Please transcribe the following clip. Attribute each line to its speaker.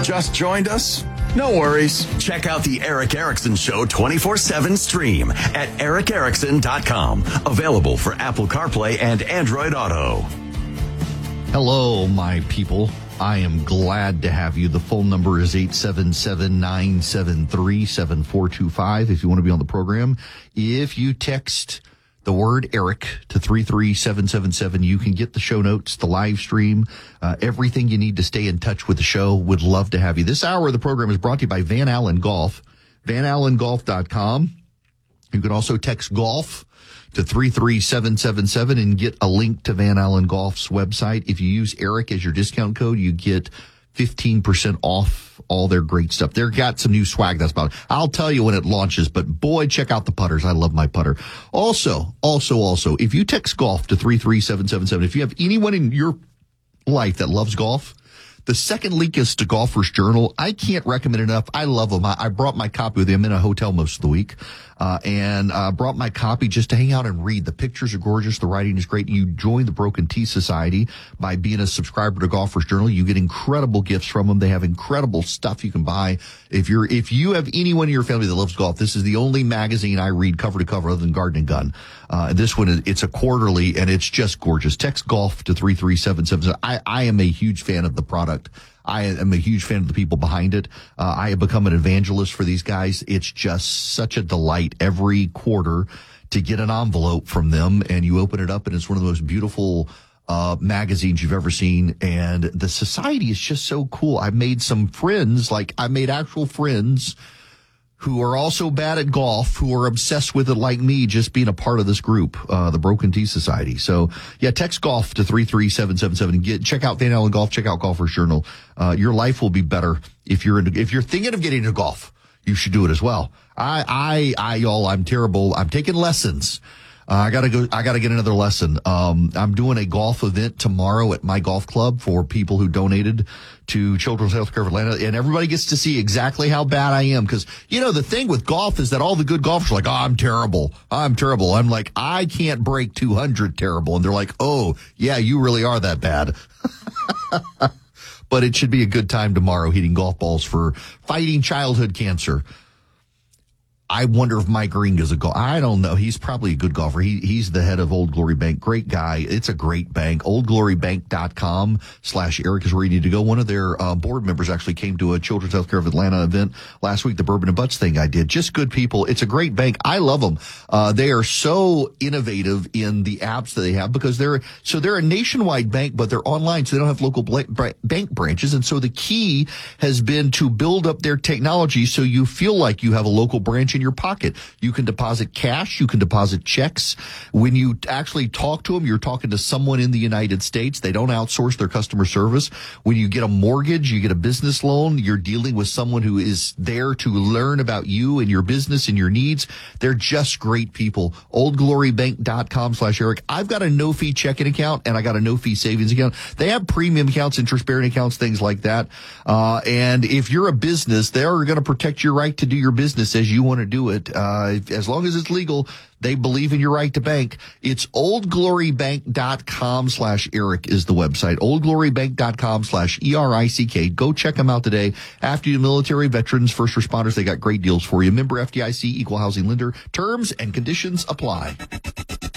Speaker 1: Just joined us? No worries. Check out the Eric Erickson Show 24/7 stream at ericerickson.com. Available for Apple CarPlay and Android Auto.
Speaker 2: Hello, my people. I am glad to have you. The phone number is 877-973-7425 if you want to be on the program. If you text the word Eric to 33777, you can get the show notes, the live stream, everything you need to stay in touch with the show. Would love to have you. This hour of the program is brought to you by Van Allen Golf, vanallengolf.com. You can also text golf to 33777 and get a link to Van Allen Golf's website. If you use Eric as your discount code, you get 15% off all their great stuff. They've got some new swag that's about. I'll tell you when it launches, but boy, check out the putters. I love my putter. Also, if you text golf to 33777, if you have anyone in your life that loves golf, the second link is to Golfer's Journal. I can't recommend it enough. I love them. I brought my copy with me. I'm in a hotel most of the week, and brought my copy just to hang out and read. The pictures are gorgeous. The writing is great. You join the Broken Tea Society by being a subscriber to Golfer's Journal. You get incredible gifts from them. They have incredible stuff you can buy. If you have anyone in your family that loves golf, this is the only magazine I read cover to cover other than Garden and Gun. This one, it's a quarterly, and it's just gorgeous. Text golf to 33777. I am a huge fan of the product. I am a huge fan of the people behind it. I have become an evangelist for these guys. It's just such a delight every quarter to get an envelope from them, and you open it up, and it's one of the most beautiful magazines you've ever seen. And the society is just so cool. I've made some friends, I made actual friends who are also bad at golf, who are obsessed with it like me, just being a part of this group, the Broken Tea Society. So, yeah, text golf to 33777. Check out Van Allen Golf. Check out Golfer's Journal. Your life will be better if you're thinking of getting into golf. You should do it as well. Y'all, I'm terrible. I'm taking lessons. I gotta get another lesson. I'm doing a golf event tomorrow at my golf club for people who donated to Children's Healthcare of Atlanta, and everybody gets to see exactly how bad I am. Cause, the thing with golf is that all the good golfers are like, oh, I'm terrible. I'm like, I can't break 200 terrible. And they're like, oh, yeah, you really are that bad. But it should be a good time tomorrow hitting golf balls for fighting childhood cancer. I wonder if Mike Ring is a golfer. I don't know. He's probably a good golfer. He's the head of Old Glory Bank. Great guy. It's a great bank. oldglorybank.com/Eric is where you need to go. One of their board members actually came to a Children's Healthcare of Atlanta event last week, the Bourbon and Butts thing I did. Just good people. It's a great bank. I love them. They are so innovative in the apps that they have because they're a nationwide bank, but they're online, so they don't have local bank branches. And so the key has been to build up their technology so you feel like you have a local branch in your pocket. You can deposit cash. You can deposit checks. When you actually talk to them, you're talking to someone in the United States. They don't outsource their customer service. When you get a mortgage, you get a business loan, you're dealing with someone who is there to learn about you and your business and your needs. They're just great people. oldglorybank.com/Eric. I've got a no-fee checking account and I got a no-fee savings account. They have premium accounts, interest-bearing accounts, things like that. And if you're a business, they're going to protect your right to do your business as you want to do it. As long as it's legal, they believe in your right to bank. It's oldglorybank.com/Eric is the website. oldglorybank.com/ERICK. Go check them out today. After you military, veterans, first responders, they got great deals for you. Member FDIC, equal housing lender. Terms and conditions apply.